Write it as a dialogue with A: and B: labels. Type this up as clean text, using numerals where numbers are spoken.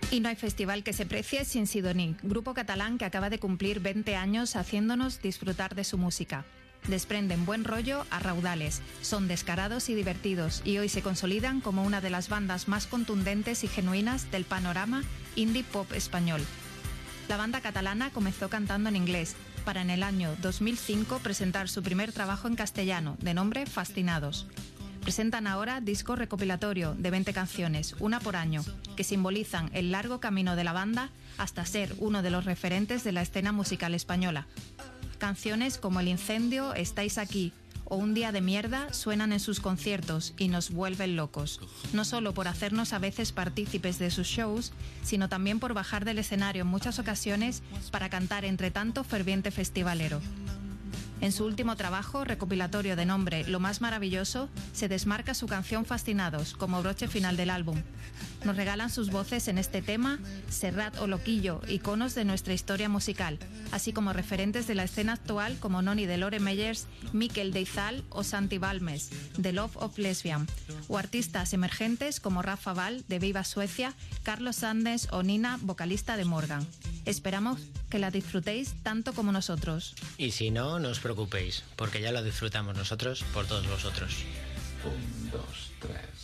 A: Y no hay festival que se precie sin Sidoní, grupo catalán que acaba de cumplir 20 años haciéndonos disfrutar de su música. Desprenden buen rollo a raudales, son descarados y divertidos y hoy se consolidan como una de las bandas más contundentes y genuinas del panorama indie pop español. La banda catalana comenzó cantando en inglés, para en el año 2005 presentar su primer trabajo en castellano, de nombre Fascinados. Presentan ahora disco recopilatorio de 20 canciones, una por año, que simbolizan el largo camino de la banda hasta ser uno de los referentes de la escena musical española. Canciones como El incendio, Estáis aquí o Un día de mierda suenan en sus conciertos y nos vuelven locos, no solo por hacernos a veces partícipes de sus shows, sino también por bajar del escenario en muchas ocasiones para cantar entre tanto ferviente festivalero. En su último trabajo, recopilatorio de nombre Lo más maravilloso, se desmarca su canción Fascinados como broche final del álbum. Nos regalan sus voces en este tema, Serrat o Loquillo, iconos de nuestra historia musical, así como referentes de la escena actual como Noni de Lore Meyers, Miquel de Izal o Santi Balmes, de Love of Lesbian, o artistas emergentes como Rafa Val, de Viva Suecia, Carlos Sandes o Nina, vocalista de Morgan. Esperamos que la disfrutéis tanto como nosotros.
B: Y si no, no os preocupéis, porque ya lo disfrutamos nosotros por todos vosotros.
C: 1, 2, 3...